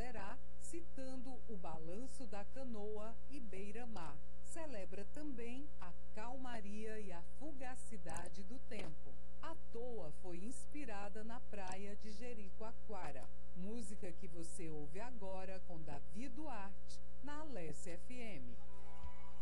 Arará, citando o balanço da canoa e beira-mar. Celebra também a calmaria e a fugacidade do tempo. À toa foi inspirada na praia de Jericoacoara. Música que você ouve agora com Davi Duarte, na Alesse FM.